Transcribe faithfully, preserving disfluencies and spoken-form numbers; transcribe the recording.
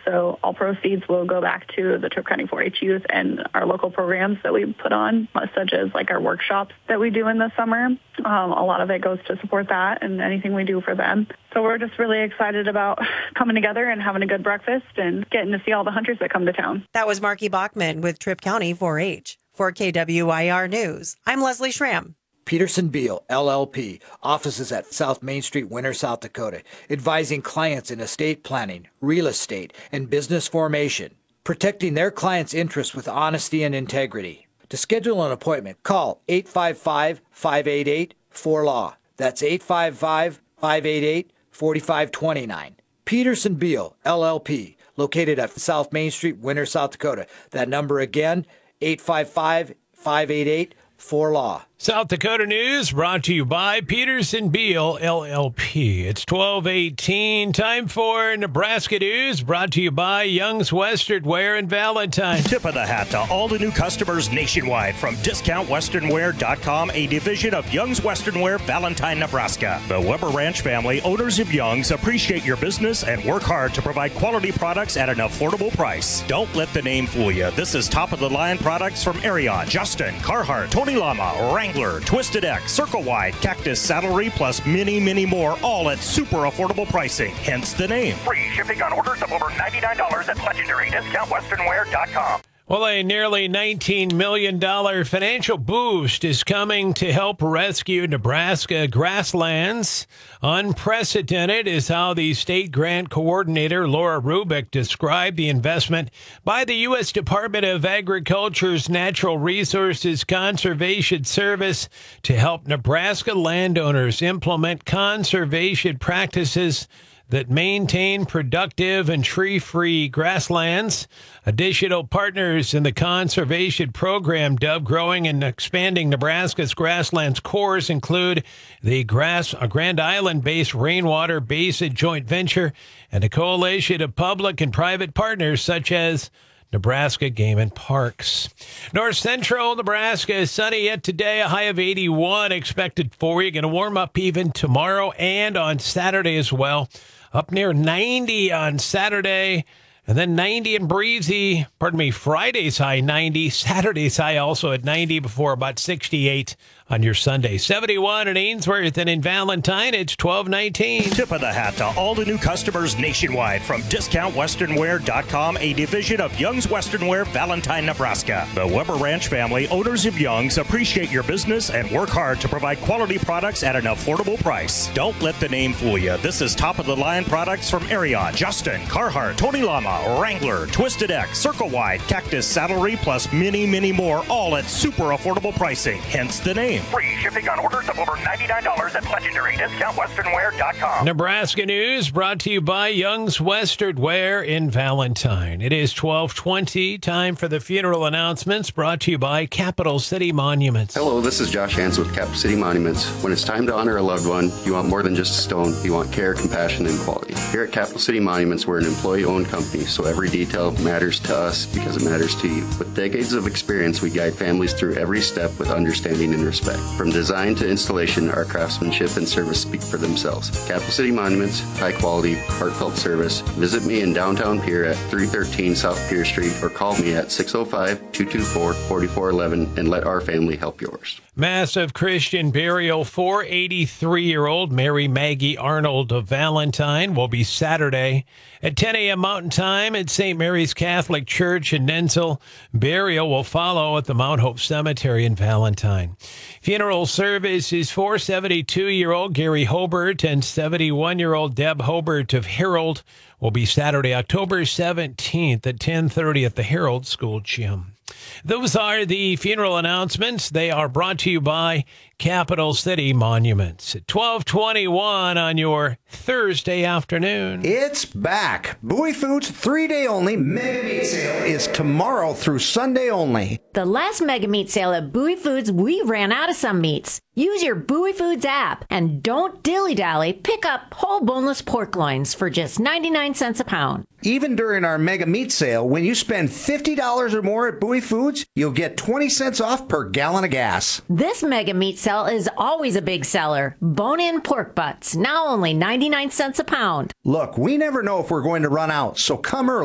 So all proceeds will go back to the Tripp County four H youth and our local programs that we put on, such as like our workshops that we do in the summer. Um, a lot of it goes to support that and anything we do for them. So we're just really excited about coming together and having a good breakfast and getting to see all the hunters that come to town. That was Marky Bachman with Tripp County four H. For K W I R News, I'm Leslie Schramm. Peterson Beal, L L P, offices at South Main Street, Winter, South Dakota, advising clients in estate planning, real estate, and business formation, protecting their clients' interests with honesty and integrity. To schedule an appointment, call eight five five, five eight eight, four L A W. That's eight five five, five eight eight, four five two nine. Peterson Beal, L L P, located at South Main Street, Winter, South Dakota. That number again, eight five five, five eight eight, four L A W. South Dakota News brought to you by Peterson Beal, L L P. It's twelve eighteen. Time for Nebraska News brought to you by Young's Western Wear in Valentine. Tip of the hat to all the new customers nationwide from discount western wear dot com, a division of Young's Western Wear, Valentine, Nebraska. The Weber Ranch family, owners of Young's, appreciate your business and work hard to provide quality products at an affordable price. Don't let the name fool you. This is top-of-the-line products from Ariat, Justin, Carhartt, Tony Lama, Wrangler, Twisted X, Circle Wide, Cactus Saddlery, plus many, many more, all at super affordable pricing, hence the name. Free shipping on orders of over ninety-nine dollars at legendary discount western wear dot com. Well, a nearly nineteen million dollars financial boost is coming to help rescue Nebraska grasslands. Unprecedented is how the state grant coordinator, Laura Rubik, described the investment by the U S Department of Agriculture's Natural Resources Conservation Service to help Nebraska landowners implement conservation practices that maintain productive and tree-free grasslands. Additional partners in the conservation program, dubbed Growing and Expanding Nebraska's Grasslands Cores, include the Grass, a Grand Island-based Rainwater Basin joint venture and a coalition of public and private partners such as Nebraska Game and Parks. North Central Nebraska is sunny yet today, a high of eighty-one expected for you. Going to warm up even tomorrow and on Saturday as well. Up near ninety on Saturday, and then ninety and breezy, pardon me, Friday's high ninety, Saturday's high also at ninety before about sixty-eight on your Sunday. seventy-one in Ainsworth, and in Valentine, it's twelve nineteen. Tip of the hat to all the new customers nationwide from discount western wear dot com, a division of Young's Western Wear, Valentine, Nebraska. The Weber Ranch family, owners of Young's, appreciate your business and work hard to provide quality products at an affordable price. Don't let the name fool you. This is top-of-the-line products from Ariat, Justin, Carhartt, Tony Lama, Wrangler, Twisted X, Circle Wide, Cactus Saddlery, plus many, many more, all at super affordable pricing, hence the name. Free shipping on orders of over ninety-nine dollars at legendary discount western wear dot com. Nebraska News brought to you by Young's Western Wear in Valentine. It is twelve twenty. Time for the funeral announcements brought to you by Capital City Monuments. Hello, this is Josh Hans with Capital City Monuments. When it's time to honor a loved one, you want more than just a stone. You want care, compassion, and quality. Here at Capital City Monuments, we're an employee-owned company, so every detail matters to us because it matters to you. With decades of experience, we guide families through every step with understanding and respect. From design to installation, our craftsmanship and service speak for themselves. Capital City Monuments, high quality, heartfelt service. Visit me in downtown Pierre at three thirteen South Pierre Street or call me at six oh five, two two four, four four one one and let our family help yours. Massive Christian burial for eighty-three-year-old Mary Maggie Arnold of Valentine will be Saturday at ten a.m. Mountain Time at Saint Mary's Catholic Church in Nensel. Burial will follow at the Mount Hope Cemetery in Valentine. Funeral service is for seventy-two-year-old Gary Hobart and seventy-one-year-old Deb Hobart of Herald. Will be Saturday, October seventeenth at ten thirty at the Herald School Gym. Those are the funeral announcements. They are brought to you by Capital City Monuments. At twelve twenty-one on your Thursday afternoon. It's back. Bowie Foods three-day only Mega Meat Sale is tomorrow through Sunday only. The last Mega Meat Sale at Bowie Foods, we ran out of some meats. Use your Bowie Foods app and don't dilly-dally. Pick up whole boneless pork loins for just ninety-nine cents a pound. Even during our Mega Meat Sale, when you spend fifty dollars or more at Bowie Foods, you'll get twenty cents off per gallon of gas. This Mega Meat Sale is always a big seller. Bone-in pork butts, now only ninety-nine cents a pound. Look, we never know if we're going to run out, so come early.